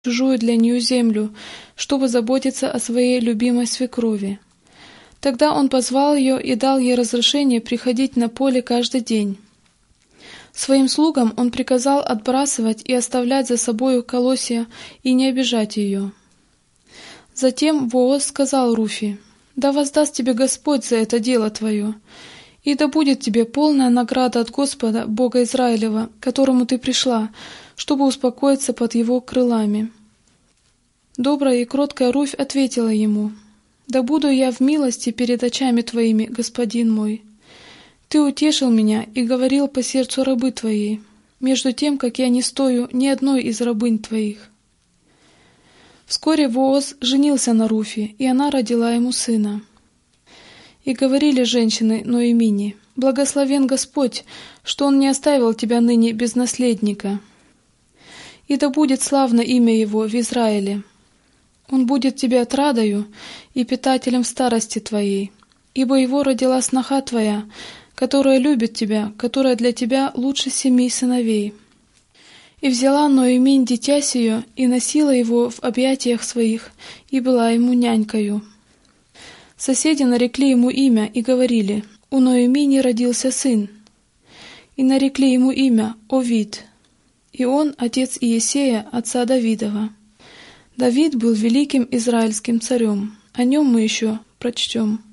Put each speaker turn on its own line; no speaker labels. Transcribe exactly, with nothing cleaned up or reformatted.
чужую для нее землю, чтобы заботиться о своей любимой свекрови. Тогда он позвал ее и дал ей разрешение приходить на поле каждый день. Своим слугам он приказал отбрасывать и оставлять за собою колосья и не обижать ее. Затем Бооз сказал Руфи: «Да воздаст тебе Господь за это дело твое, и да будет тебе полная награда от Господа, Бога Израилева, к которому ты пришла, чтобы успокоиться под его крылами». Добрая и кроткая Руфь ответила ему: «Да буду я в милости перед очами твоими, господин мой. Ты утешил меня и говорил по сердцу рабы твоей, между тем, как я не стою ни одной из рабынь твоих». Вскоре Бооз женился на Руфи, и она родила ему сына. И говорили женщины Ноэмине: «Благословен Господь, что Он не оставил тебя ныне без наследника. И да будет славно имя Его в Израиле. Он будет тебе отрадою и питателем в старости твоей, ибо его родила сноха твоя, которая любит тебя, которая для тебя лучше семи сыновей». И взяла Ноэмин дитя сие, и носила его в объятиях своих, и была ему нянькою. Соседи нарекли ему имя и говорили: «У Ноэмини родился сын». И нарекли ему имя Овид, и он отец Иессея, отца Давидова. Давид был великим израильским царем, о нем мы еще прочтем.